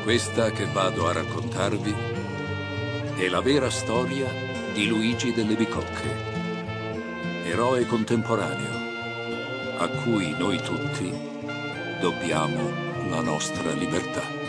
Questa che vado a raccontarvi è la vera storia di Luigi delle Bicocche, eroe contemporaneo a cui noi tutti dobbiamo la nostra libertà.